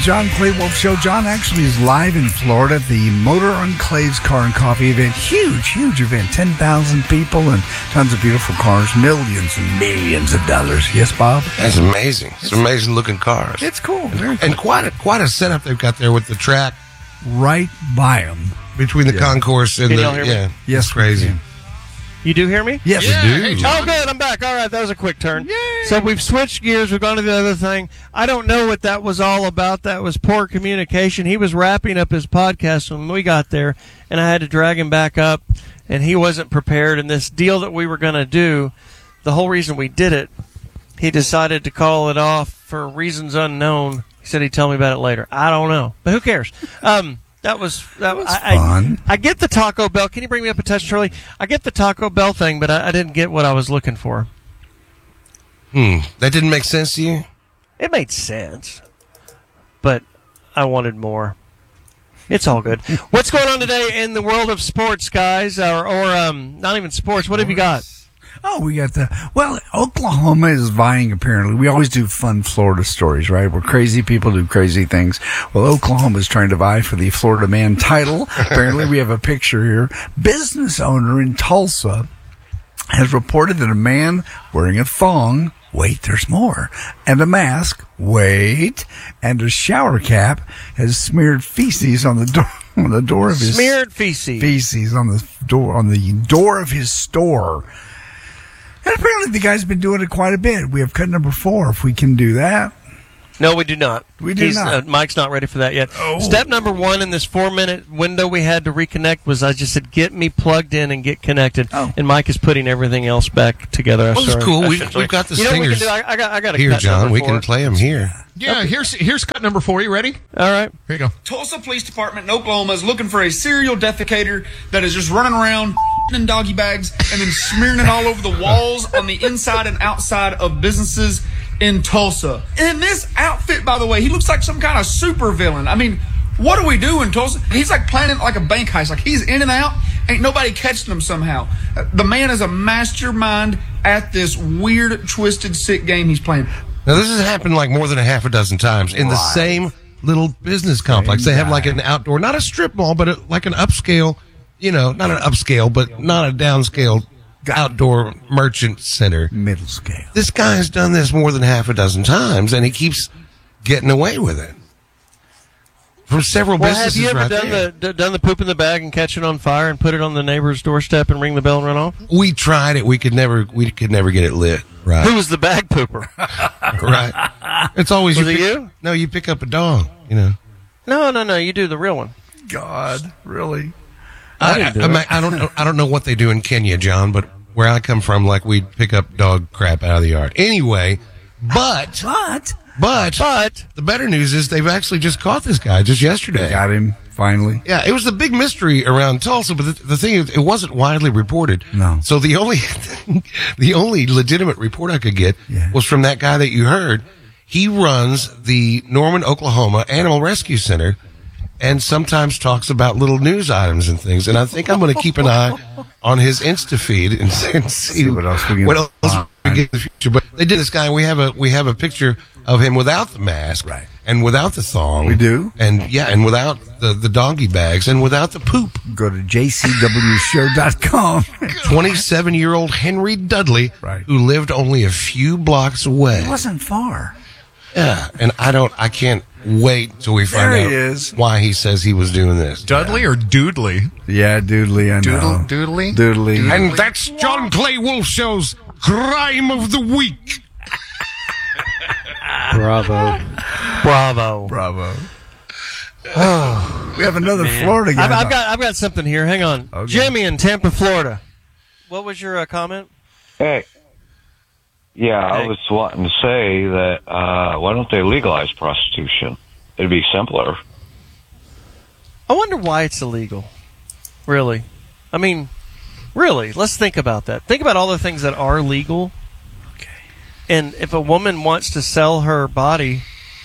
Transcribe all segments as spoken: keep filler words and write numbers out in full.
John Clay Wolf Show. John actually is live in Florida at the Motor Enclaves Car and Coffee event. Huge, huge event. ten thousand people and tons of beautiful cars. Millions and millions of dollars. Yes, Bob? That's amazing. It's, it's amazing looking cars. It's cool. Very cool. And quite a, quite a setup they've got there with the track right by them. Between the yeah. concourse and Can the... y'all hear me? Yeah, yes, crazy. You do hear me? Yes, yeah, we do. Hey, oh, good. I'm back. All right. That was a quick turn. Yay. So we've switched gears. We've gone to the other thing. I don't know what that was all about. That was poor communication. He was wrapping up his podcast when we got there, and I had to drag him back up, and he wasn't prepared. And this deal that we were going to do, the whole reason we did it, he decided to call it off for reasons unknown. He said he'd tell me about it later. I don't know. But who cares? Um... That was that was I, fun. I, I get the Taco Bell. Can you bring me up a touch, Charlie? I get the Taco Bell thing, but I, I didn't get what I was looking for. Hmm. That didn't make sense to you? It made sense, but I wanted more. It's all good. What's going on today in the world of sports, guys? Or, or um, not even sports. What have you got? Oh, we got the, well, Oklahoma is vying, apparently. We always do fun Florida stories, right? Where crazy people do crazy things. Well, Oklahoma is trying to vie for the Florida Man title. Apparently, we have a picture here. Business owner in Tulsa has reported that a man wearing a thong, wait, there's more, and a mask, wait, and a shower cap has smeared feces on the door. On the door of his smeared feces. Feces on the door on the door of his store. And apparently the guy's been doing it quite a bit. We have cut number four, if we can do that. No, we do not. We do He's, not. Uh, Mike's not ready for that yet. Oh. Step number one in this four-minute window we had to reconnect was I just said, get me plugged in and get connected. Oh. And Mike is putting everything else back together. Well, it's cool. We've, we've got the you know what we can stingers do? I, I got, I got a here, cut John. number We four. can play them here. Yeah, okay. here's here's cut number four. You ready? All right. Here you go. Tulsa Police Department in Oklahoma is looking for a serial defecator that is just running around in doggy bags and then smearing it all over the walls on the inside and outside of businesses in Tulsa. In this outfit, by the way, he looks like some kind of super villain. I mean, what do we do in Tulsa? He's like planning like a bank heist. Like he's in and out. Ain't nobody catching him somehow. The man is a mastermind at this weird, twisted, sick game he's playing. Now, this has happened like more than a half a dozen times in the same little business complex. They have like an outdoor, not a strip mall, but a, like an upscale, you know, not an upscale, but not a downscale outdoor merchant center. Middle scale. This guy has done this more than half a dozen times, and he keeps getting away with it. From several Well, businesses have you ever right done there. the d- done the poop in the bag and catch it on fire and put it on the neighbor's doorstep and ring the bell and run off? We tried it. We could never. We could never get it lit. Right. Who was the bag pooper? Right. It's always Was you. it pick, you? No, you pick up a dog. You know. No, no, no. You do the real one. God, really? I I, didn't do I, it. mean, I don't know. I don't know what they do in Kenya, John, but where I come from, like we'd pick up dog crap out of the yard. Anyway, but What? but But the better news is they've actually just caught this guy just yesterday. Got him, finally. Yeah, it was the big mystery around Tulsa, but the, the thing is, it wasn't widely reported. No. So the only the only legitimate report I could get Yeah. was from that guy that you heard. He runs the Norman, Oklahoma Animal Rescue Center, and sometimes talks about little news items and things. And I think I'm going to keep an eye on his Insta feed and, and see, See what else we can what else find. we get in the future. But they did this guy. We have a we have a picture of him without the mask, Right. and without the thong. We do? And yeah, and without the, the doggy bags, and without the poop. Go to j c w show dot com. twenty-seven-year-old Henry Dudley, Right. who lived only a few blocks away. It wasn't far. Yeah, and I don't, I can't wait till we find There he out is. why he says he was doing this. Dudley or Doodley? Yeah, Doodly, I Doodle, know. Doodly? Doodly. And that's John Clay Wolf Show's Crime of the Week. bravo, bravo. Bravo. Oh, we have another Florida guy. I've, I've got I've got something here. Hang on, Okay. Jimmy in Tampa, Florida. What was your uh, comment? Hey. Yeah, Hey. I was wanting to say that, uh, why don't they legalize prostitution? It'd be simpler. I wonder why it's illegal. Really, I mean, really. Let's think about that. Think about all the things that are legal. Okay. And if a woman wants to sell her body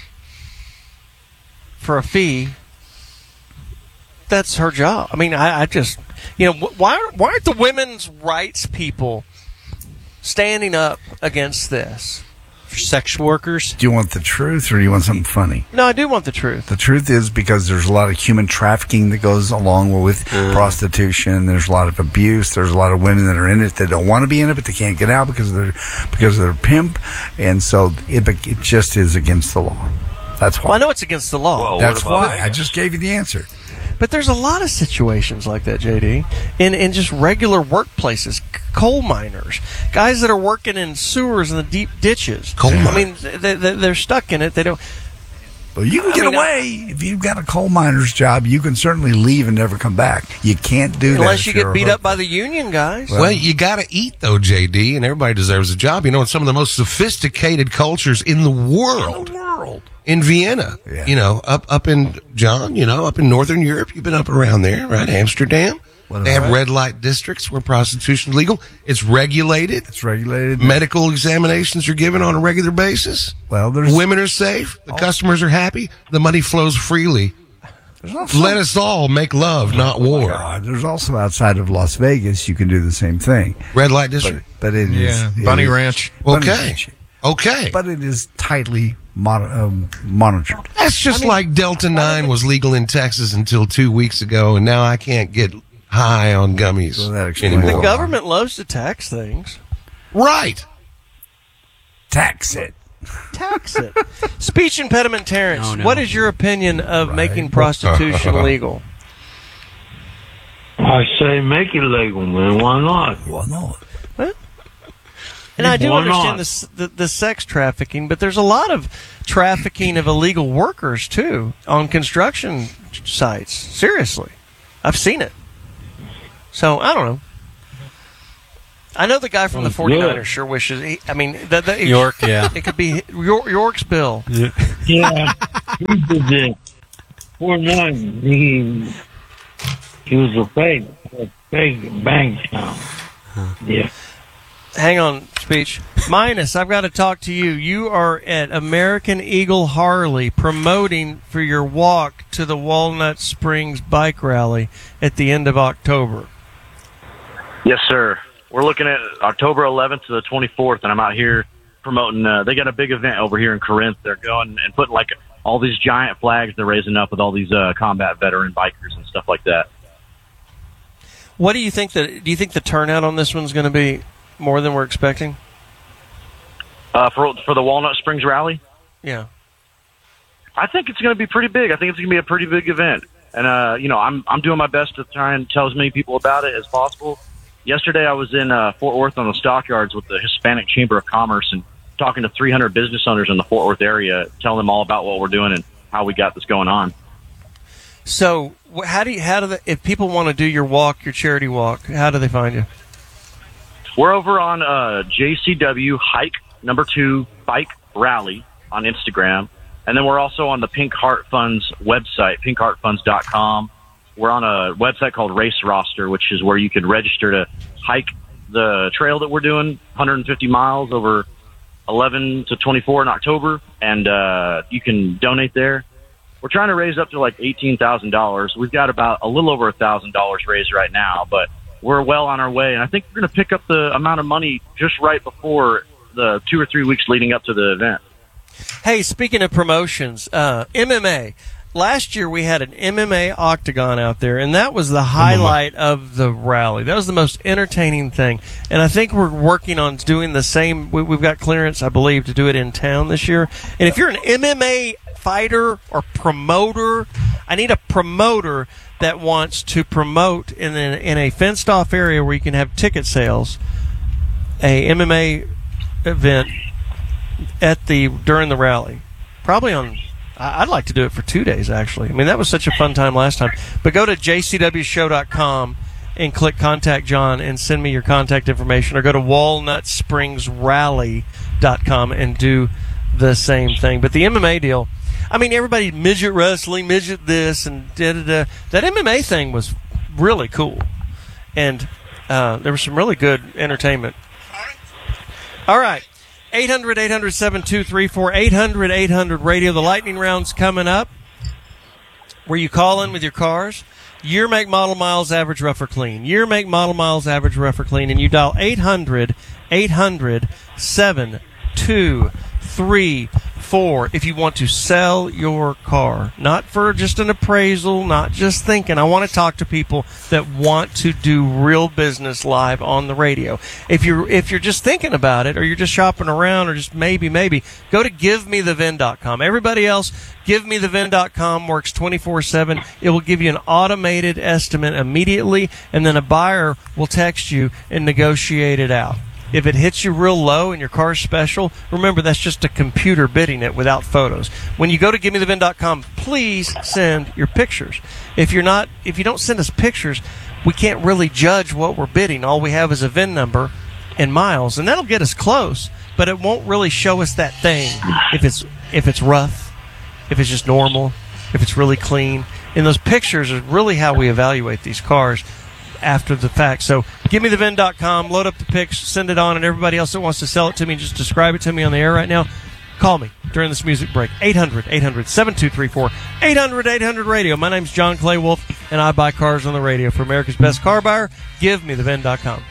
for a fee, that's her job. I mean, I, I just, you know, wh- why why aren't the women's rights people standing up against this? for sex workers. Do you want the truth or do you want something funny? No, I do want the truth. The truth is because there's a lot of human trafficking that goes along with Uh. prostitution. There's a lot of abuse. There's a lot of women that are in it that don't want to be in it, but they can't get out because of their because of their pimp, and so it, it just is against the law. That's why. Well, I know it's against the law. Well, That's what about why. it? I just gave you the answer. But there's a lot of situations like that, J D, in in just regular workplaces. C- Coal miners, guys that are working in sewers in the deep ditches. Coal I mine. mean, they, they, they're stuck in it. They don't. Well, you can I get mean, away if you've got a coal miner's job. You can certainly leave and never come back. You can't do that Unless if you you're get a beat hooker. up by the union guys. Well, you got to eat, though, J D, and everybody deserves a job. You know, in some of the most sophisticated cultures in the world. In the world. In Vienna, Yeah. you know, up up in, John, you know, up in Northern Europe. You've been up around there, right? Amsterdam. What They have about it? red light districts where prostitution is legal. It's regulated. It's regulated. Medical examinations are given on a regular basis. Well, there's Women are safe. The customers are happy. The money flows freely. there's also, Let us all make love, not war. God, there's also outside of Las Vegas, you can do the same thing. Red light But, district. but it is Yeah, it Bunny is- Ranch. Bunny Okay. Ranch. Okay. But it is tightly mon- um, monitored. That's just like Delta nine was legal in Texas until two weeks ago, and now I can't get high on gummies Well, that explains anymore. The Well, government loves to tax things. Right. Tax it. Tax it. Speech impediment Terrence, No, no. what is your opinion of Right. making prostitution legal? I say make it legal, man. Why not? Well, no. And I do Why understand not? the, s- the the sex trafficking, but there's a lot of trafficking of illegal workers too on construction sites. Seriously, I've seen it. So I don't know. I know the guy from the Sounds forty-niners good. sure wishes. He, I mean, the, the, it, York, yeah. it could be York, York's bill. Yeah, he did that. Four nine. He he was a fake, a fake bank town. Yeah. Hang on, speech. Minus, I've got to talk to you. You are at American Eagle Harley promoting for your walk to the Walnut Springs bike rally at the end of October. Yes, sir. We're looking at October eleventh to the twenty-fourth, and I'm out here promoting. Uh, they got a big event over here in Corinth. They're going and putting like all these giant flags they're raising up with all these uh, combat veteran bikers and stuff like that. What do you think that? Do you think the turnout on this one's going to be more than we're expecting? Uh, for for the Walnut Springs rally, Yeah. I think it's going to be pretty big. I think it's going to be a pretty big event, and uh, you know, I'm I'm doing my best to try and tell as many people about it as possible. Yesterday, I was in uh, Fort Worth on the stockyards with the Hispanic Chamber of Commerce and talking to three hundred business owners in the Fort Worth area, telling them all about what we're doing and how we got this going on. So, wh- how do you, how do they, if people want to do your walk, your charity walk, how do they find you? We're over on uh, J C W Hike Number Two Bike Rally on Instagram, and then we're also on the Pink Heart Funds website, pink heart funds dot com. We're on a website called Race Roster, which is where you could register to hike the trail that we're doing, one hundred fifty miles over eleven to twenty-four in October, and uh, you can donate there. We're trying to raise up to like eighteen thousand dollars. We've got about a little over one thousand dollars raised right now, but we're well on our way, and I think we're going to pick up the amount of money just right before the two or three weeks leading up to the event. Hey, speaking of promotions, uh, M M A. Last year we had an M M A octagon out there, and that was the highlight of the rally. That was the most entertaining thing. And I think we're working on doing the same. We, we've got clearance, I believe, to do it in town this year. And if you're an M M A fighter or promoter, I need a promoter that wants to promote in a, in a fenced-off area where you can have ticket sales, a M M A event at the during the rally, probably on. I'd like to do it for two days, actually. I mean, that was such a fun time last time. But go to j c w show dot com and click Contact John and send me your contact information, or go to walnut springs rally dot com and do the same thing. But the M M A deal, I mean, everybody midget wrestling, midget this, and da da da. That M M A thing was really cool. And uh, there was some really good entertainment. All right. eight hundred, eight hundred, seven two three four, eight hundred, eight hundred radio. The lightning round's coming up, where you call in with your cars. Year, make, model, miles, average, rough or clean. Year, make, model, miles, average, rough or clean. And you dial eight hundred, eight hundred, seven two three, four. If you want to sell your car, not for just an appraisal, not just thinking. I want to talk to people that want to do real business live on the radio. If you're if you're just thinking about it, or you're just shopping around, or just maybe maybe go to give me the vin dot com. Everybody else, give me the vin dot com works twenty-four seven. It will give you an automated estimate immediately, and then a buyer will text you and negotiate it out. If it hits you real low and your car's special, remember that's just a computer bidding it without photos. When you go to give me the vin dot com, please send your pictures. If you're not, if you don't send us pictures, we can't really judge what we're bidding. All we have is a V I N number and miles, and that'll get us close, but it won't really show us that thing if it's if it's rough, if it's just normal, if it's really clean. And those pictures are really how we evaluate these cars after the fact. So give me the vin dot com, load up the pics, send it on, and everybody else that wants to sell it to me, just describe it to me on the air right now. Call me during this music break. eight hundred, eight hundred, seven two three four, eight hundred, eight hundred radio. My name's John Clay Wolf, and I buy cars on the radio. For America's Best Car Buyer, give me the vin dot com.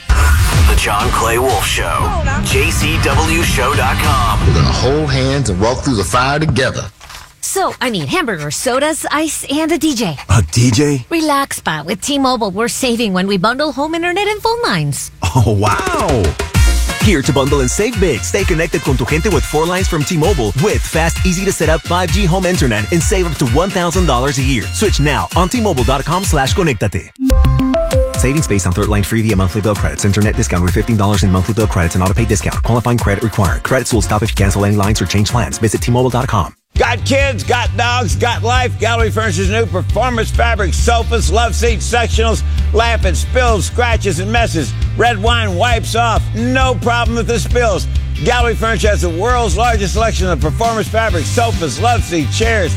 The John Clay Wolf Show. J C W show dot com. We're going to hold hands and walk through the fire together. So, I mean, hamburgers, sodas, ice, and a D J. A D J? Relax, Pa. With T-Mobile, we're saving when we bundle home internet and phone lines. Oh, wow. Here to bundle and save big. Stay connected con tu gente with four lines from T-Mobile with fast, easy-to-set-up five G home internet and save up to one thousand dollars a year. Switch now on T-Mobile.com slash conectate. Savings based on third line free via monthly bill credits. Internet discount with fifteen dollars in monthly bill credits and auto-pay discount. Qualifying credit required. Credits will stop if you cancel any lines or change plans. Visit T Mobile dot com. Got kids, got dogs, got life. Gallery Furniture's new performance fabric sofas, love seats, sectionals, laugh at spills, scratches, and messes. Red wine wipes off. No problem with the spills. Gallery Furniture has the world's largest selection of performance fabric sofas, love seats, chairs,